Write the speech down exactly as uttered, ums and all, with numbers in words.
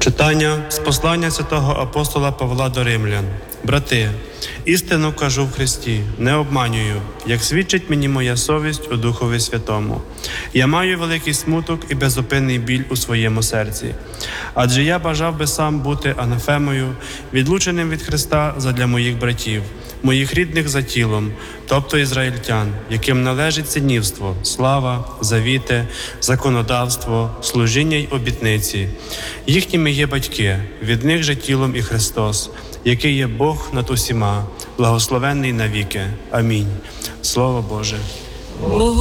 Читання з послання святого апостола Павла до римлян. Брати, істину кажу в Христі, не обманюю, як свідчить мені моя совість у Духові Святому. Я маю великий смуток і безупинний біль у своєму серці. Адже я бажав би сам бути анафемою, відлученим від Христа задля моїх братів, моїх рідних за тілом, тобто ізраїльтян, яким належить синівство, слава, завіти, законодавство, служіння й обітниці. Їхніми є батьки, від них же тілом і Христос, який є Бог над усіма, благословенний навіки. Амінь. Слово Боже. Богу